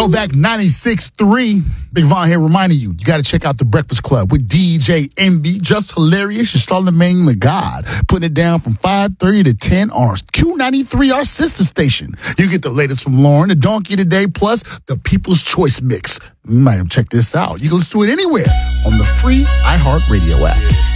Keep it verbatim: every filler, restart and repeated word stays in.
Throwback ninety-six point three. Big Von here reminding you, you got to check out The Breakfast Club with D J Envy. Just hilarious. You're Charlamagne the God. Putting it down from five thirty to ten on Q ninety-three, our sister station. You get the latest from Lauren, the Donkey Today, plus the People's Choice Mix. You might have checked this out. You can listen to it anywhere on the free iHeartRadio app.